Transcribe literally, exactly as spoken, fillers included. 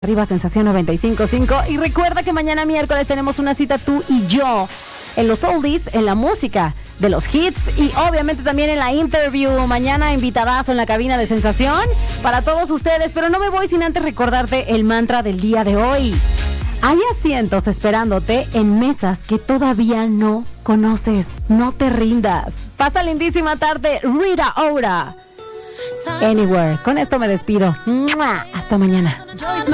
Arriba Sensación noventa y cinco punto cinco. Y recuerda que mañana miércoles tenemos una cita tú y yo en los oldies, en la música de los hits y obviamente también en la interview. Mañana invitadazo en la cabina de Sensación para todos ustedes. Pero no me voy sin antes recordarte el mantra del día de hoy. Hay asientos esperándote en mesas que todavía no conoces. No te rindas. Pasa lindísima tarde. Rita Ora. Anywhere. Con esto me despido. ¡Mua! Hasta mañana.